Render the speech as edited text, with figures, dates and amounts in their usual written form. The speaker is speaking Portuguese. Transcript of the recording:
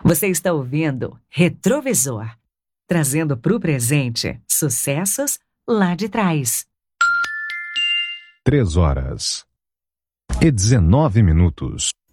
Você está ouvindo Retrovisor, trazendo para o presente sucessos lá de trás. 3 horas e 19 minutos.